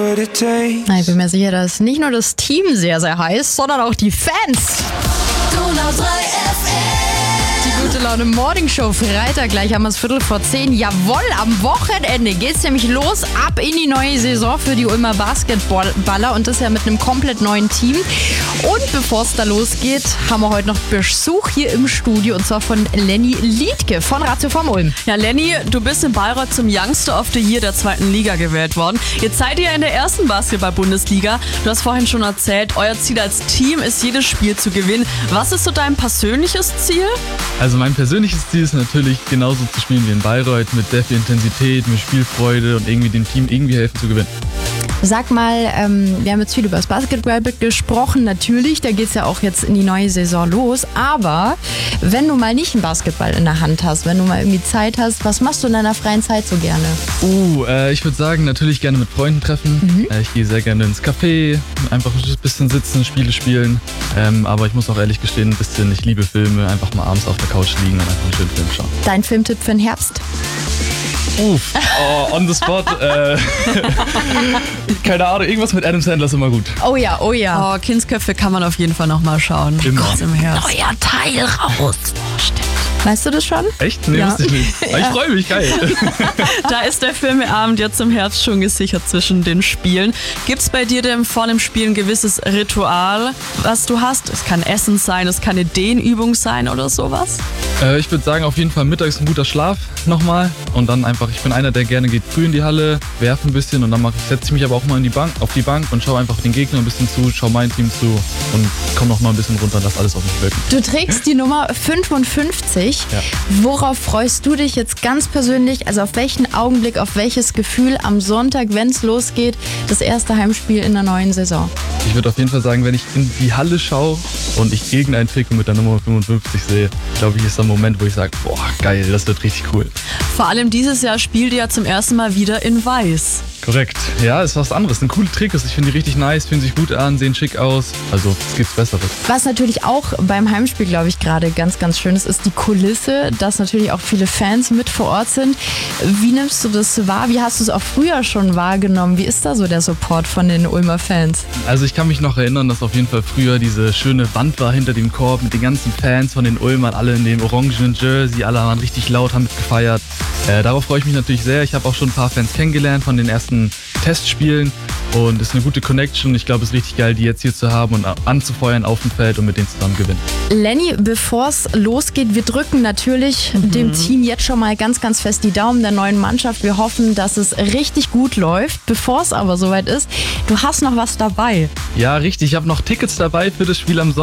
Ich bin mir sicher, dass nicht nur das Team sehr, sehr heiß, sondern auch die Fans. Donau 3 FM. Die gute Laune Morning Show Freitag, gleich haben wir es 9:45. Jawohl, am Wochenende geht's nämlich los, ab in die neue Saison für die Ulmer Basketballer und das ja mit einem komplett neuen Team. Und bevor es da losgeht, haben wir heute noch Besuch hier im Studio und zwar von Lenny Liedtke von Ratio vom Ulm. Ja, Lenny, du bist in Bayreuth zum Youngster of the Year der 2. Liga gewählt worden. Jetzt seid ihr in der ersten Basketball-Bundesliga. Du hast vorhin schon erzählt, euer Ziel als Team ist, jedes Spiel zu gewinnen. Was ist so dein persönliches Ziel? Also mein persönliches Ziel ist natürlich genauso zu spielen wie in Bayreuth, mit sehr viel Intensität, mit Spielfreude und irgendwie dem Team irgendwie helfen zu gewinnen. Sag mal, wir haben jetzt viel über das Basketball gesprochen, natürlich, da geht's ja auch jetzt in die neue Saison los, aber wenn du mal nicht einen Basketball in der Hand hast, wenn du mal irgendwie Zeit hast, was machst du in deiner freien Zeit so gerne? Ich würde sagen, natürlich gerne mit Freunden treffen. Ich gehe sehr gerne ins Café, einfach ein bisschen sitzen, Spiele spielen, aber ich muss auch ehrlich gestehen, ich liebe Filme, einfach mal abends auf der Couch liegen und einfach einen schönen Film schauen. Dein Filmtipp für den Herbst? On the spot. Keine Ahnung, irgendwas mit Adam Sandler ist immer gut. Oh ja, oh ja. Oh, Kindsköpfe kann man auf jeden Fall nochmal schauen. Immer. Im Herbst. Neuer Teil raus. Weißt du das schon? Echt? Nee, Ja. wusste ich nicht. Aber ich freue mich, geil. Da ist der Filmeabend jetzt im Herbst schon gesichert zwischen den Spielen. Gibt's bei dir denn vor dem Spiel ein gewisses Ritual, was du hast? Es kann Essen sein, es kann eine Dehnübung sein oder sowas? Ich würde sagen, auf jeden Fall mittags ein guter Schlaf nochmal und dann einfach, ich bin einer, der gerne geht früh in die Halle, werfe ein bisschen und dann setze ich mich aber auch mal auf die Bank und schaue einfach den Gegner ein bisschen zu, schaue mein Team zu und komme noch mal ein bisschen runter und lass alles auf mich wirken. Du trägst die Nummer 55. Ja. Worauf freust du dich jetzt ganz persönlich, also auf welchen Augenblick, auf welches Gefühl am Sonntag, wenn es losgeht, das erste Heimspiel in der neuen Saison? Ich würde auf jeden Fall sagen, wenn ich in die Halle schaue und ich irgendein Trikot mit der Nummer 55 sehe, glaube ich, ist der Moment, wo ich sage, boah, geil, das wird richtig cool. Vor allem dieses Jahr spielt ihr ja zum ersten Mal wieder in Weiß. Korrekt. Ja, ist was anderes. Sind coole Trikots. Ich finde die richtig nice, fühlen sich gut an, sehen schick aus. Also, es gibt Besseres. Was natürlich auch beim Heimspiel, glaube ich, gerade ganz, ganz schön ist die Kulisse, dass natürlich auch viele Fans mit vor Ort sind. Wie nimmst du das wahr? Wie hast du es auch früher schon wahrgenommen? Wie ist da so der Support von den Ulmer Fans? Also ich kann mich noch erinnern, dass auf jeden Fall früher diese schöne Wand war hinter dem Korb mit den ganzen Fans von den Ulmern, alle in dem orangenen Jersey, alle waren richtig laut, haben mitgefeiert. Darauf freue ich mich natürlich sehr. Ich habe auch schon ein paar Fans kennengelernt von den ersten Testspielen und es ist eine gute Connection. Ich glaube, es ist richtig geil, die jetzt hier zu haben und anzufeuern auf dem Feld und mit denen zusammen gewinnen. Lenny, bevor es losgeht, wir drücken natürlich dem Team jetzt schon mal ganz, ganz fest die Daumen der neuen Mannschaft. Wir hoffen, dass es richtig gut läuft. Bevor es aber soweit ist, du hast noch was dabei. Ja, richtig. Ich habe noch Tickets dabei für das Spiel am Sonntag.